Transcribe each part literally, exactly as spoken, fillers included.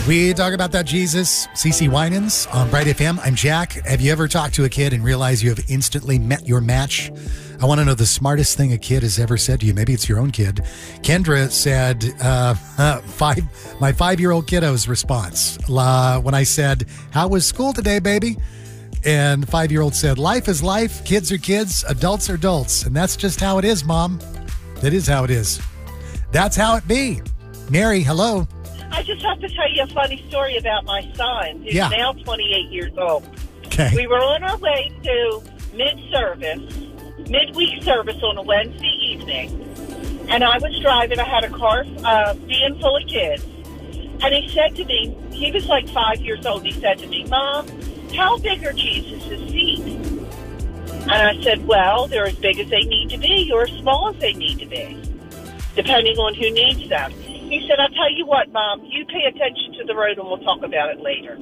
We talk about that Jesus, CeCe Winans on Bright F M. I'm Jack. Have you ever talked to a kid and realized you have instantly met your match? I want to know the smartest thing a kid has ever said to you. Maybe it's your own kid. Kendra said, uh, uh, five, my five-year-old kiddo's response uh, when I said, how was school today, baby? And five-year-old said, life is life, kids are kids, adults are adults. And that's just how it is, Mom. That is how it is. That's how it be. Mary, hello. I just have to tell you a funny story about my son, who's yeah. now twenty-eight years old. Okay. We were on our way to mid-service, midweek service on a Wednesday evening, and I was driving. I had a car uh, being full of kids, and he said to me, he was like five years old, he said to me, Mom, how big are Jesus' feet? And I said, well, they're as big as they need to be or as small as they need to be, depending on who needs them. He said, I'll tell you what, Mom, you pay attention to the road and we'll talk about it later.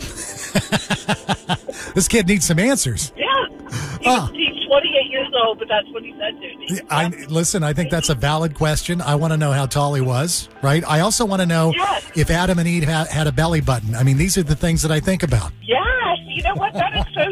This kid needs some answers. Yeah. He oh. was, he's twenty-eight years old, but that's what he said to me. I, listen, I think that's a valid question. I want to know how tall he was, right? I also want to know yes. if Adam and Eve had, had a belly button. I mean, these are the things that I think about. Yes. You know what? That is so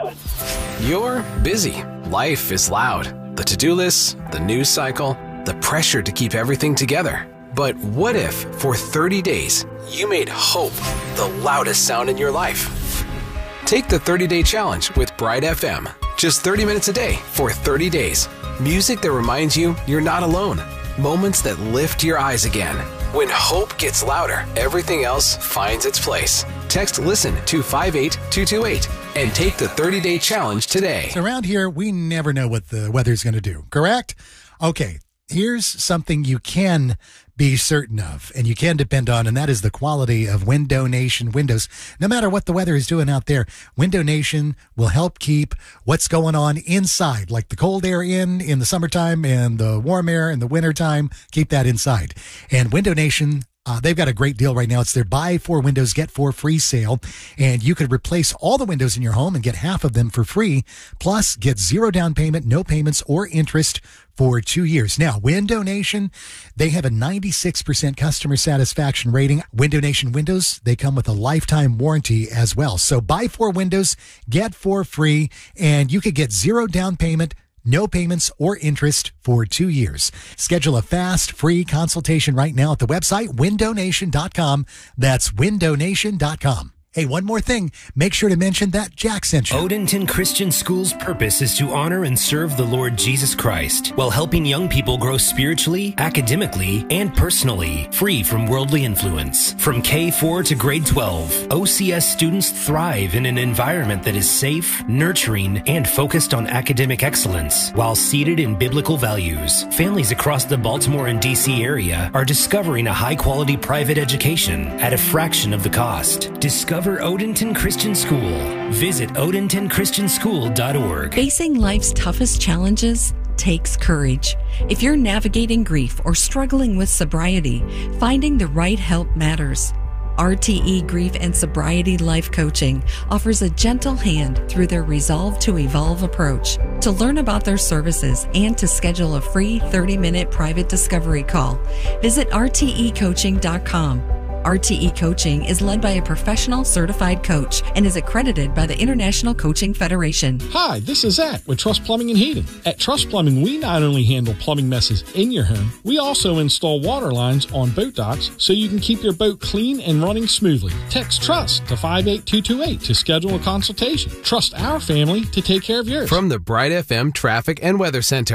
true. You're busy. Life is loud. The to-do list, the news cycle, the pressure to keep everything together. But what if, for thirty days, you made hope the loudest sound in your life? Take the thirty-day challenge with Bright F M. Just thirty minutes a day for thirty days. Music that reminds you you're not alone. Moments that lift your eyes again. When hope gets louder, everything else finds its place. Text LISTEN to five eight two two eight and take the thirty-day challenge today. So around here, we never know what the weather's going to do, correct? Okay, here's something you can be certain of and you can depend on, and that is the quality of Window Nation windows. No matter what the weather is doing out there, Window Nation will help keep what's going on inside, like the cold air in in the summertime and the warm air in the wintertime. Keep that inside. And Window Nation, Uh, they've got a great deal right now. It's their buy four windows, get four free sale. And you could replace all the windows in your home and get half of them for free. Plus, get zero down payment, no payments or interest for two years. Now, Window Nation, they have a ninety-six percent customer satisfaction rating. Window Nation windows, they come with a lifetime warranty as well. So buy four windows, get four free, and you could get zero down payment, no payments or interest for two years. Schedule a fast, free consultation right now at the website window nation dot com. That's window nation dot com. Hey, one more thing. Make sure to mention that Jack sent you. Odenton Christian School's purpose is to honor and serve the Lord Jesus Christ while helping young people grow spiritually, academically, and personally, free from worldly influence. From K four to grade twelve, O C S students thrive in an environment that is safe, nurturing, and focused on academic excellence while seated in biblical values. Families across the Baltimore and D C area are discovering a high-quality private education at a fraction of the cost. Discover Odenton Christian School. Visit odenton christian school dot org. Facing life's toughest challenges takes courage. If you're navigating grief or struggling with sobriety, finding the right help matters. R T E Grief and Sobriety Life Coaching offers a gentle hand through their Resolve to Evolve approach. To learn about their services and to schedule a free thirty-minute private discovery call, visit r t e coaching dot com. R T E Coaching is led by a professional certified coach and is accredited by the International Coaching Federation. Hi, this is Zach with Trust Plumbing and Heating. At Trust Plumbing, we not only handle plumbing messes in your home, we also install water lines on boat docks so you can keep your boat clean and running smoothly. Text TRUST to five eight two two eight to schedule a consultation. Trust our family to take care of yours. From the Bright F M Traffic and Weather Center.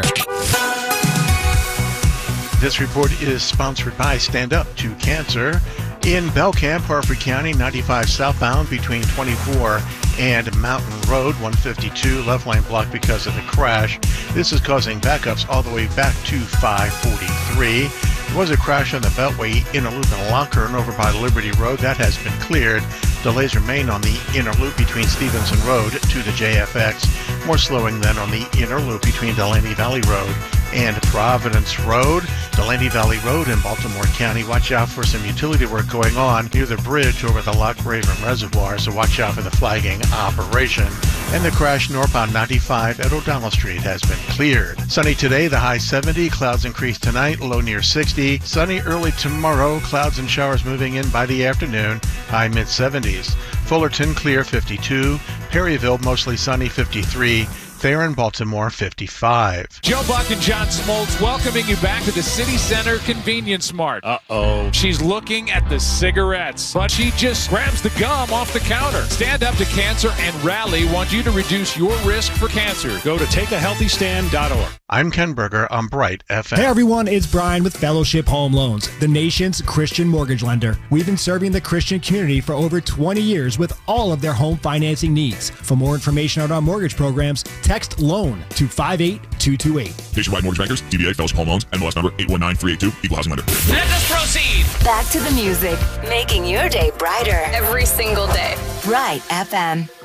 This report is sponsored by Stand Up to Cancer. In Belcamp, Harford County, ninety-five southbound between twenty-four and Mountain Road, one fifty-two, left lane blocked because of the crash. This is causing backups all the way back to five forty-three. There was a crash on the Beltway inner loop in Lockern over by Liberty Road. That has been cleared. Delays remain on the inner loop between Stevenson Road to the J F X. More slowing than on the inner loop between Delaney Valley Road and Providence Road. Delaney Valley Road in Baltimore County. Watch out for some utility work going on near the bridge over the Loch Raven Reservoir, so watch out for the flagging operation. And the crash northbound ninety-five at O'Donnell Street has been cleared. Sunny today, the high seventy. Clouds increase tonight, low near sixty. Sunny early tomorrow. Clouds and showers moving in by the afternoon. high mid seventies. Fullerton, clear fifty-two. Perryville, mostly sunny fifty-three. Theron, Baltimore, fifty-five. Joe Buck and John Smoltz welcoming you back to the City Center Convenience Mart. Uh-oh. She's looking at the cigarettes, but she just grabs the gum off the counter. Stand Up to Cancer and Rally want you to reduce your risk for cancer. Go to take a healthy stand dot org. I'm Ken Berger on Bright F M. Hey everyone, it's Brian with Fellowship Home Loans, the nation's Christian mortgage lender. We've been serving the Christian community for over twenty years with all of their home financing needs. For more information on our mortgage programs, text LOAN to five eight two two eight. Nationwide Mortgage Bankers, D B A, Fellowship Home Loans, N M L S number eight one nine three eight two, Equal Housing Lender. Let us proceed. Back to the music, making your day brighter every single day. Bright F M.